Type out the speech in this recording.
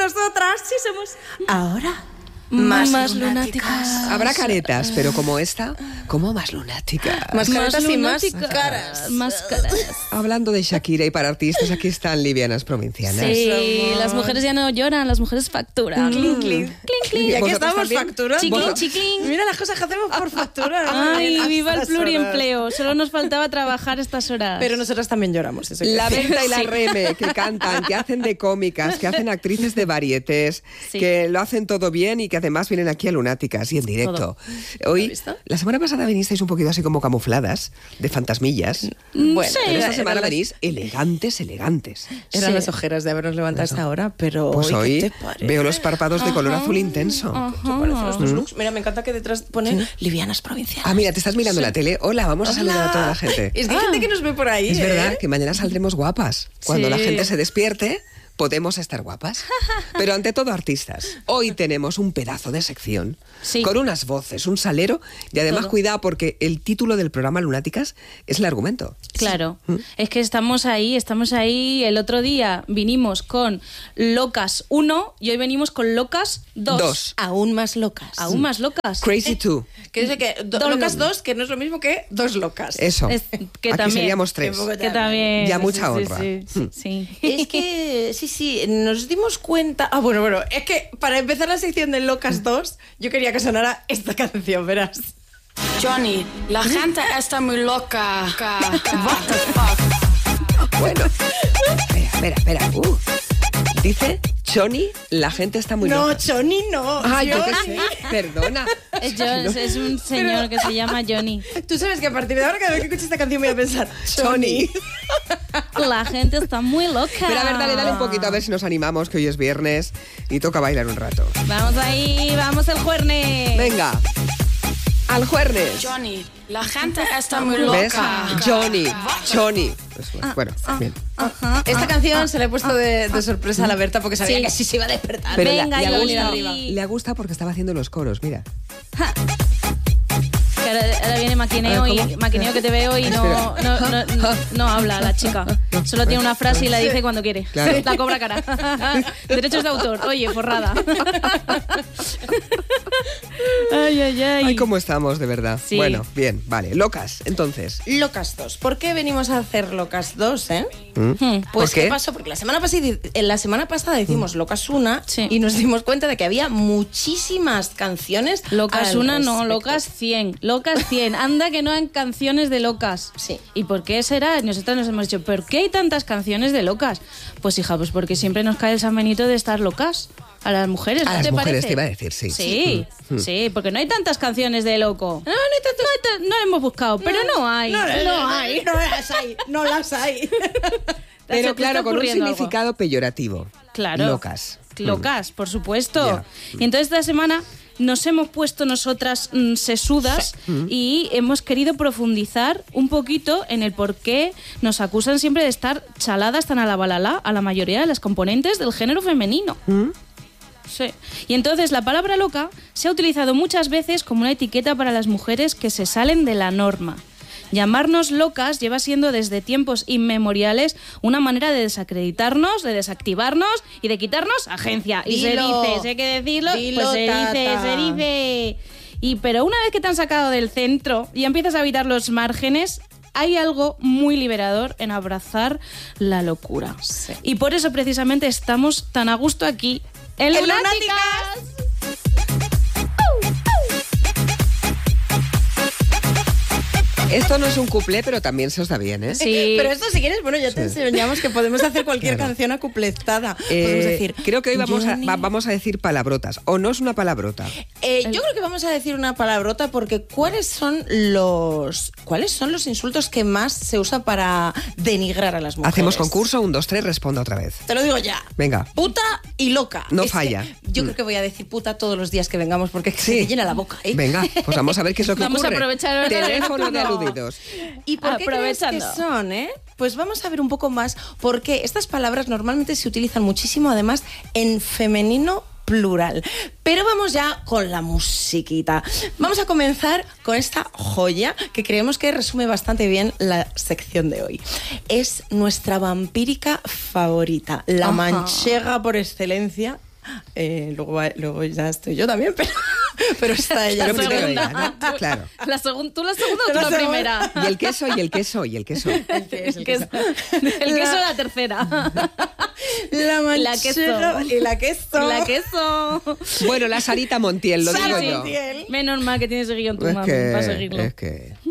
Nosotras sí somos ahora más lunáticas. Habrá caretas, pero como esta, como más lunáticas. Más caretas y más caras. Más caras. Hablando de Shakira y para artistas, aquí están livianas provincianas. Sí, las mujeres ya no lloran, las mujeres facturan. Clink, clink. Clink, clink. Y aquí ¿Vosotros estamos también? facturando. Chiclin, chiclin. Mira las cosas que hacemos por facturar. Ay, A viva el estas pluriempleo. horas. Solo nos faltaba trabajar estas horas. Pero nosotras también lloramos. Eso La que decir. Berta y la Reme, que cantan, que hacen de cómicas, que hacen actrices de varietés, Sí. que lo hacen todo bien y que además vienen aquí a Lunáticas y en directo. Hoy, visto? la semana pasada vinisteis un poquito así como camufladas, de fantasmillas. Bueno, Pero esta era- semana eran las- venís elegantes. Eran Sí. las ojeras de habernos levantado a esta hora, pero Pues hoy, hoy ¿qué te parece? veo los párpados de color azul intenso. ¿Qué parecen los dos looks? Mira, me encanta que detrás pone livianas provincianas. Ah, mira, te estás mirando la tele. Hola, vamos a saludar a toda la gente. Es que hay gente que nos ve por ahí. Es verdad que mañana saldremos guapas. Cuando la Sí. gente se despierte, podemos estar guapas. Pero ante todo, artistas. Hoy tenemos un pedazo de sección Sí. con unas voces, un salero y además Todo. cuidado porque el título del programa Lunáticas es el argumento. Claro, es que estamos ahí. El otro día vinimos con Locas 1 y hoy venimos con Locas 2. Dos. Aún más locas. Aún más locas. Crazy 2. Que dice que Dos locas locas. 2, que no es lo mismo que dos locas. Eso. Es que Aquí también. seríamos tres. Que también. Ya mucha honra. Sí. Es que, sí, nos dimos cuenta... Ah, bueno, es que para empezar la sección de Locas 2, yo quería que sonara esta canción, verás. Johnny, la gente está muy loca. What the fuck? Bueno. Espera. Dice Johnny, la gente está muy No, loca. Johnny no. Ah, yo qué Johnny. sé. Perdona. Es un señor que se llama Johnny. Tú sabes que a partir de ahora, cada vez que escuche esta canción voy a pensar Johnny. La gente está muy loca. Pero a ver, dale un poquito a ver si nos animamos, que hoy es viernes y toca bailar un rato. Vamos ahí, vamos el juernes. Venga, al jueves. Johnny, la gente está muy ¿Ves? loca. Johnny. Pues, bueno, bien. Esta canción se la he puesto de sorpresa a la Berta porque sabía Sí. que sí se iba a despertar. Pero Venga, le Johnny, gusta, arriba. le gusta porque estaba haciendo los coros, mira. Que ahora viene Maquineo, A ver, ¿cómo? y Maquineo que te veo y no habla la chica. Solo tiene una frase y la dice cuando quiere. Claro. La cobra cara. Derechos de autor. Oye, forrada. Ay. Ay, cómo estamos, de verdad. Sí. Bueno, bien, vale. Locas, entonces. Locas 2. ¿Por qué venimos a hacer Locas 2, ¿Por Pues qué? ¿qué pasó? Porque la semana pasada hicimos Locas 1 Sí. y nos dimos cuenta de que había muchísimas canciones. Locas al una, no, respecto. Locas 100. Locas 100. Anda que no hay canciones de locas. Sí. ¿Y por qué será? Nosotros nos hemos dicho, ¿por qué hay tantas canciones de locas? Pues hija, pues porque siempre nos cae el San Benito de estar locas. A las mujeres, ¿no A las te mujeres parece? te iba a decir, sí. Sí, porque no hay tantas canciones de loco. No las hemos buscado, pero no hay. No las hay. Pero ¿Te claro, está con un ocurriendo algo? significado peyorativo. Claro. Locas. Locas, por supuesto. Ya. Y entonces esta semana nos hemos puesto nosotras sesudas y hemos querido profundizar un poquito en el por qué nos acusan siempre de estar chaladas tan a la balala a la mayoría de las componentes del género femenino. Sí. Y entonces la palabra loca se ha utilizado muchas veces como una etiqueta para las mujeres que se salen de la norma. Llamarnos locas lleva siendo desde tiempos inmemoriales una manera de desacreditarnos, de desactivarnos y de quitarnos agencia. Y se Dilo. dice, si hay que decirlo, Dilo, pues tata. se dice. Pero una vez que te han sacado del centro y empiezas a habitar los márgenes, hay algo muy liberador en abrazar la locura. Sí. Y por eso precisamente estamos tan a gusto aquí en ¡En Lunáticas. Esto no es un cuplé, pero también se os da bien, ¿eh? Sí. Pero esto, si quieres, bueno, ya te enseñamos que podemos hacer cualquier Claro. canción acupletada. Podemos decir. Creo que hoy vamos Johnny. vamos a decir palabrotas. ¿O no es una palabrota? Yo creo que vamos a decir una palabrota porque ¿cuáles son los insultos que más se usa para denigrar a las mujeres? Hacemos concurso, 1, 2, 3, responda otra vez. Te lo digo ya. Venga. Puta y loca. No Es que falla. yo creo que voy a decir puta todos los días que vengamos porque se te llena la boca, ¿eh? Venga, pues vamos a ver qué es lo que Vamos a ocurre. aprovechar ahora el Teléfono de turno. aludidos. ¿Y por qué crees que Aprovechando. son, Pues vamos a ver un poco más porque estas palabras normalmente se utilizan muchísimo además en femenino plural. Pero vamos ya con la musiquita. Vamos a comenzar con esta joya que creemos que resume bastante bien la sección de hoy. Es nuestra vampírica favorita, la Ajá. manchega por excelencia, Luego ya estoy yo también, pero está ella. La Pero primero segunda. ella, ¿no? Claro. ¿Tú la segunda o tú La la segunda. primera? Y el queso, y el queso, y el queso. El queso. El queso la tercera. La La manchega queso. y la queso. La queso. Bueno, la Sarita Montiel, lo Sara digo yo. Montiel. Menos mal que tienes ese guión tu Es mami para seguirlo. que